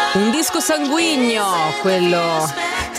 Un disco sanguigno, quello.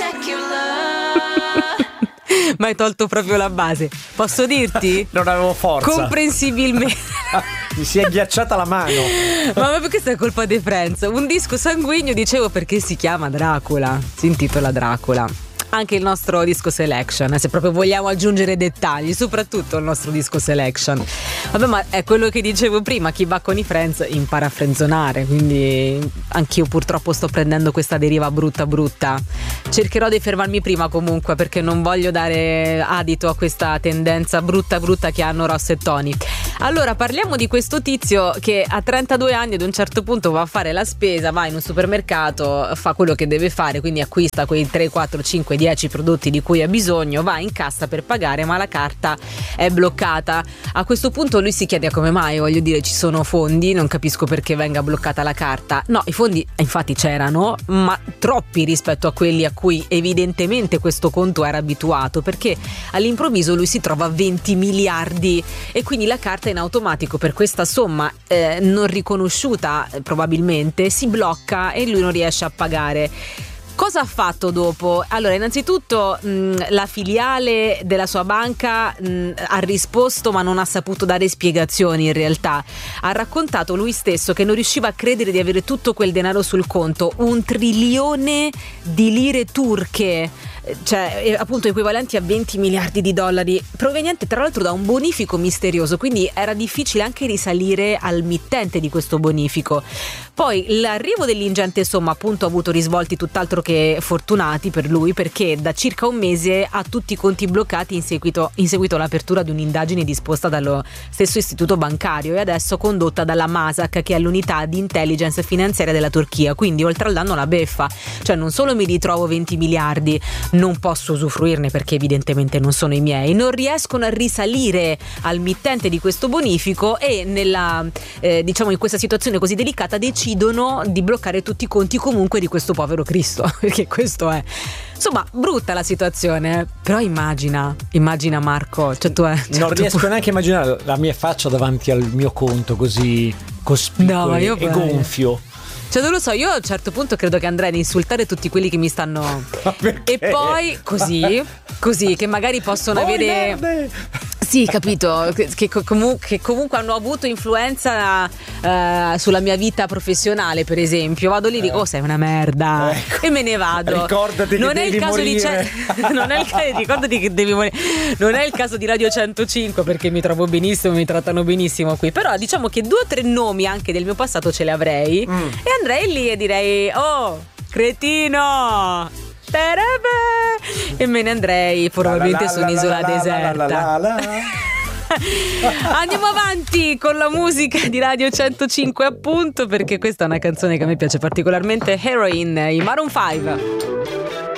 Ma hai tolto proprio la base. Posso dirti? Non avevo forza. Comprensibilmente. Mi si è ghiacciata la mano. Ma questa è colpa di Friends. Un disco sanguigno, dicevo, perché si chiama Dracula. Si intitola Dracula. Anche il nostro disco selection, se proprio vogliamo aggiungere dettagli, soprattutto il nostro disco selection. Vabbè, ma è quello che dicevo prima, chi va con i Friends impara a frenzonare, quindi anch'io purtroppo sto prendendo questa deriva brutta. Cercherò di fermarmi prima comunque, perché non voglio dare adito a questa tendenza brutta che hanno Ross e Tony. Allora, parliamo di questo tizio che a 32 anni ad un certo punto va a fare la spesa, va in un supermercato, fa quello che deve fare, quindi acquista quei 3, 4, 5, 10 prodotti di cui ha bisogno, va in cassa per pagare, ma la carta è bloccata. A questo punto lui si chiede come mai, voglio dire, ci sono fondi, non capisco perché venga bloccata la carta. No, i fondi infatti c'erano, ma troppi rispetto a quelli a cui evidentemente questo conto era abituato, perché all'improvviso lui si trova 20 miliardi e quindi la carta in automatico per questa somma non riconosciuta probabilmente si blocca e lui non riesce a pagare. Cosa ha fatto dopo? Allora, innanzitutto la filiale della sua banca ha risposto, ma non ha saputo dare spiegazioni. In realtà ha raccontato lui stesso che non riusciva a credere di avere tutto quel denaro sul conto, 1 trilione di lire turche, cioè appunto equivalenti a 20 miliardi di dollari, proveniente tra l'altro da un bonifico misterioso, quindi era difficile anche risalire al mittente di questo bonifico. Poi l'arrivo dell'ingente somma appunto ha avuto risvolti tutt'altro che fortunati per lui, perché da circa un mese ha tutti i conti bloccati in seguito all'apertura di un'indagine disposta dallo stesso istituto bancario e adesso condotta dalla Masak, che è l'unità di intelligence finanziaria della Turchia. Quindi oltre al danno la beffa, cioè non solo mi ritrovo 20 miliardi, non posso usufruirne perché evidentemente non sono i miei, non riescono a risalire al mittente di questo bonifico e nella diciamo in questa situazione così delicata decidono di bloccare tutti i conti comunque di questo povero Cristo, perché questo è, insomma, brutta la situazione, però immagina Marco, cioè tu non riesco neanche a immaginare la mia faccia davanti al mio conto così cospicuo e gonfio. Cioè non lo so, io a un certo punto credo che andrei ad insultare tutti quelli che mi stanno e poi così che magari possono avere merde. Sì, capito, che comunque hanno avuto influenza sulla mia vita professionale, per esempio. Vado lì e dico, oh, sei una merda, ecco. E me ne vado. Ricordati non che è devi il caso morire. Ricordati che devi morire. Non è il caso di Radio 105, perché mi trovo benissimo, mi trattano benissimo qui. Però diciamo che 2 o 3 nomi anche del mio passato ce li avrei e andrei lì e direi, oh, cretino, e me ne andrei probabilmente su un'isola deserta. Andiamo avanti con la musica di Radio 105 appunto, perché questa è una canzone che a me piace particolarmente, Heroin, i Maroon 5.